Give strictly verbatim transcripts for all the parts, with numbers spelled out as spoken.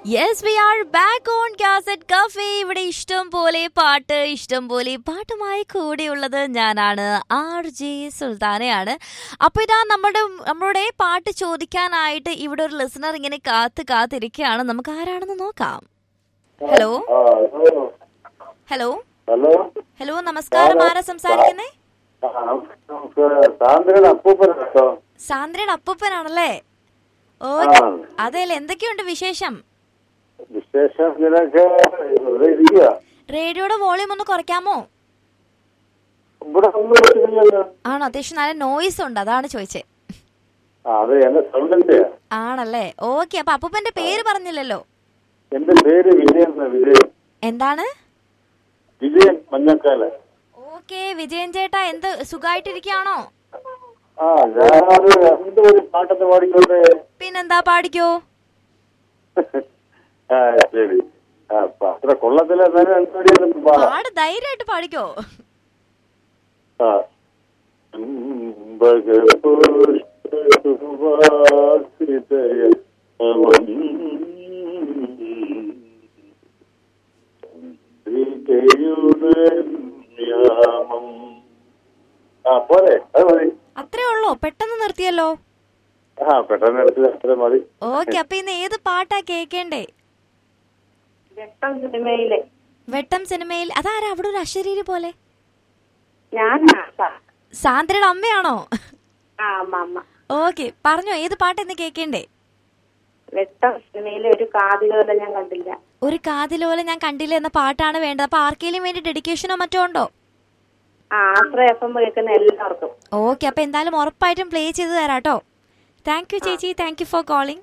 Yes, we are back on Cassette Cafe. ഇവിടെ ഇഷ്ടം പോലെ പാട്ട് ഇഷ്ടം പോലെ പാട്ടുമായി കൂടെയുള്ളത് ഞാനാണ് ആർ ജെ സുൽത്താനയാണ്. അപ്പോൾ ഇതാ നമ്മുടെ നമ്മുടെ പാട്ട് ചോദിക്കാനായിട്ട് ഇവിടെ ഒരു ലിസണർ ഇങ്ങനെ കാത്ത് കാത്തിരിക്കുകയാണ്. നമുക്ക് ആരാണെന്ന് നോക്കാം. ഹലോ ഹലോ ഹലോ ഹലോ നമസ്കാരം. ആരാ സംസാരിക്കുന്നേ? സാന്ദ്രയുടെ അപ്പൂപ്പനാണല്ലേ? ഓ അതെല്ലേ. എന്തൊക്കെയുണ്ട് വിശേഷം? വിശേഷം റേഡിയോയുടെ വോളിയം ഒന്ന് കുറയ്ക്കാമോ? ആണോ? അത്യാവശ്യം നല്ല നോയിസ് ഉണ്ട്, അതാണ് ചോദിച്ചേ. ആണല്ലേ? ഓക്കെ. അപ്പൊ അപ്പൂപ്പന്റെ പേര് പറഞ്ഞില്ലല്ലോ. എന്റെ പേര് വിജയൻ. വിജയൻ എന്താണ്? വിജയൻ മഞ്ഞക്കാല. ഓക്കെ വിജയൻ ചേട്ടാ, എന്ത് സുഖായിട്ടിരിക്കുകയാണോ? ആ ഞാൻ പാട്ടൊക്കെ പാടിക്കോട്ടെ. പിന്നെന്താ, പാടിക്കോ. ആ ശരി. അത്ര കൊള്ളത്തില്ല, പാട്, ധൈര്യമായിട്ട് പാടിക്കോ. ആ ആ പോരെ, അത് മതി. അത്രേ ഉള്ളോ? പെട്ടെന്ന് നിർത്തിയല്ലോ. ആ പെട്ടെന്ന് നിർത്തി, അത്ര മതി. ഓക്കെ. അപ്പൊ ഇന്ന് ഏത് പാട്ടാ കേക്കേണ്ടേ? വെട്ടം സിനിമയിലെ. വെട്ടം സിനിമയിൽ അതാരാ അവിടെ ഒരു അശരീരി പോലെ? ഞാനാ. സാന്ദ്രയുടെ അമ്മയാണോ? ആ അമ്മ. ഓക്കെ, പറഞ്ഞോ, ഏത് പാട്ട് ഇന്ന് കേക്കേണ്ടേ? വെട്ടം സിനിമയിലെ ഒരു കാതിലോല ഞാൻ കണ്ടില്ല. ഒരു കാതിലോല ഞാൻ കണ്ടില്ല എന്ന പാട്ടാണ് വേണ്ടത്. അപ്പൊ ആർക്കെങ്കിലും വേണ്ടി ഡെഡിക്കേഷനോ മറ്റോ ഉണ്ടോ? ആ ആശ്രയ എഫ് എം കേൾക്കുന്ന എല്ലാവർക്കും. ഓക്കെ, അപ്പൊ എന്തായാലും ഉറപ്പായിട്ടും പ്ലേ ചെയ്ത് തരാട്ടോ. താങ്ക് യു ചേച്ചി, താങ്ക് യു ഫോർ കോളിംഗ്.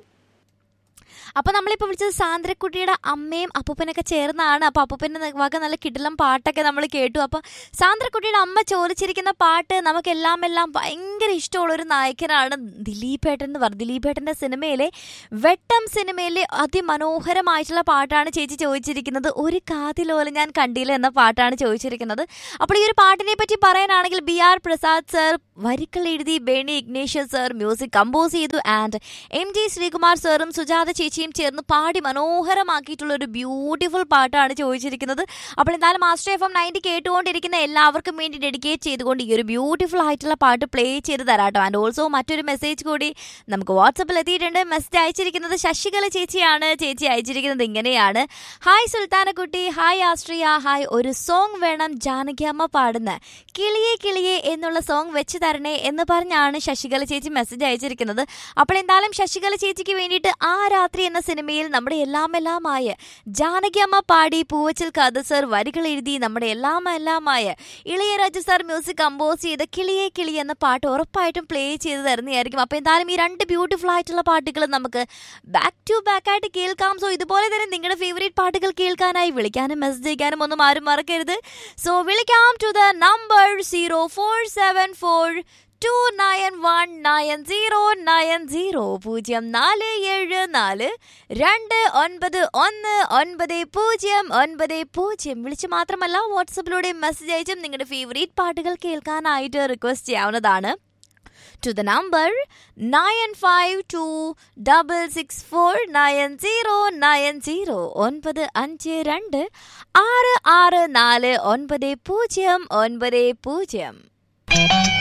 അപ്പൊ നമ്മളിപ്പോ വിളിച്ചത് സാന്ദ്രക്കുട്ടിയുടെ അമ്മയും അപ്പൂപ്പനൊക്കെ ചേർന്നാണ്. അപ്പൊ അപ്പൂപ്പന്റെ വക നല്ല കിടിലം പാട്ടൊക്കെ നമ്മൾ കേട്ടു. അപ്പൊ സാന്ദ്രക്കുട്ടിയുടെ അമ്മ ചോദിച്ചിരിക്കുന്ന പാട്ട് നമുക്കെല്ലാം എല്ലാം ഭയങ്കര ഇഷ്ടമുള്ള ഒരു നായകനാണ് ദിലീപേട്ടൻ എന്ന് പറഞ്ഞു. ദിലീപേട്ടന്റെ സിനിമയിലെ വെട്ടം സിനിമയിലെ അതിമനോഹരമായിട്ടുള്ള പാട്ടാണ് ചേച്ചി ചോദിച്ചിരിക്കുന്നത്. ഒരു കാതിലോല ഞാൻ കണ്ടില്ല എന്ന പാട്ടാണ് ചോദിച്ചിരിക്കുന്നത്. അപ്പോൾ ഈ ഒരു പാട്ടിനെ പറ്റി പറയാനാണെങ്കിൽ ബി ആർ പ്രസാദ് സർ വരികൾ എഴുതി, Berny Ignatius sir music compose ചെയ്തു, ആൻഡ് എം ജി ശ്രീകുമാർ സാറും സുജാത ചേച്ചിയും ചേർന്ന് പാടി മനോഹരമാക്കിയിട്ടുള്ള ഒരു ബ്യൂട്ടിഫുൾ പാട്ടാണ് ചോദിച്ചിരിക്കുന്നത്. അപ്പോൾ എന്തായാലും മാസ്റ്റർ എഫ് എം നയൻറ്റി കേട്ടുകൊണ്ടിരിക്കുന്ന എല്ലാവർക്കും വേണ്ടി ഡെഡിക്കേറ്റ് ചെയ്തുകൊണ്ട് ഈ ഒരു ബ്യൂട്ടിഫുൾ ആയിട്ടുള്ള പാട്ട് പ്ലേ ചെയ്ത് തരാട്ടോ. ആൻഡ് ഓൾസോ മറ്റൊരു മെസ്സേജ് കൂടി നമുക്ക് വാട്സപ്പിൽ എത്തിയിട്ടുണ്ട്. മെസ്സേജ് അയച്ചിരിക്കുന്നത് ശശികല ചേച്ചിയാണ്. ചേച്ചി അയച്ചിരിക്കുന്നത് ഇങ്ങനെയാണ്: ഹായ് സുൽത്താനക്കുട്ടി, ഹായ് ആസ്ട്രിയ, ഹായ്, ഒരു സോങ് വേണം ജാനകിയമ്മ പാടുന്ന കിളിയെ കിളിയെ എന്നുള്ള സോങ് വെച്ച് തരണേ എന്ന് പറഞ്ഞാണ് ശശികല ചേച്ചി മെസ്സേജ് അയച്ചിരിക്കുന്നത്. അപ്പോൾ എന്തായാലും ശശികല ചേച്ചിക്ക് വേണ്ടിയിട്ട് ആ രാത്രി എന്ന സിനിമയിൽ നമ്മുടെ എല്ലാം എല്ലാമായ ജാനകിയമ്മ പാടി, പൂവച്ചൽ കഥ സർ വരികൾ എഴുതി, നമ്മുടെ എല്ലാം എല്ലാമായ ഇളയരാജ സാർ മ്യൂസിക് കമ്പോസ് ചെയ്ത കിളിയെ കിളി എന്ന പാട്ട് ഉറപ്പായിട്ടും പ്ലേ ചെയ്ത് തരുന്നതായിരിക്കും. അപ്പോൾ എന്തായാലും ഈ രണ്ട് ബ്യൂട്ടിഫുൾ ആയിട്ടുള്ള പാട്ടുകൾ നമുക്ക് ബാക്ക് ടു ബാക്ക് ആയിട്ട് കേൾക്കാം. സോ ഇതുപോലെ തന്നെ നിങ്ങളുടെ ഫേവറേറ്റ് പാട്ടുകൾ കേൾക്കാനായി വിളിക്കാനും മെസ്സേജ് അയക്കാനും ഒന്നും ആരും മറക്കരുത്. സോ വിളിക്കാം to the number zero four seven four to nine one nine zero nine zero പൂജ്യം നാല് ഏഴ് നാല് രണ്ട് ഒൻപത് ഒന്ന് ഒൻപത് പൂജ്യം ഒൻപത് പൂജ്യം. വിളിച്ച് മാത്രമല്ല വാട്സപ്പിലൂടെ മെസ്സേജ് അയച്ചും നിങ്ങളുടെ ഫേവറേറ്റ് പാട്ടുകൾ കേൾക്കാനായിട്ട് റിക്വസ്റ്റ് ചെയ്യാവുന്നതാണ്. To the number nine five two double six four nine zero nine zero ഒൻപത് അഞ്ച് രണ്ട് ആറ് ആറ് നാല് ഒൻപത് പൂജ്യം ഒൻപത് പൂജ്യം.